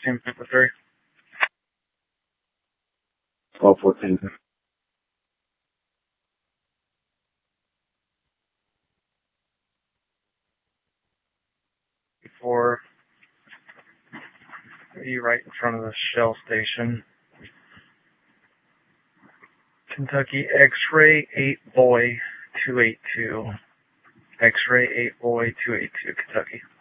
14 for 3. 12-14. Before you right in front of the Shell station. Kentucky X-Ray 8 Boy 282. X-Ray 8 Boy 282, Kentucky.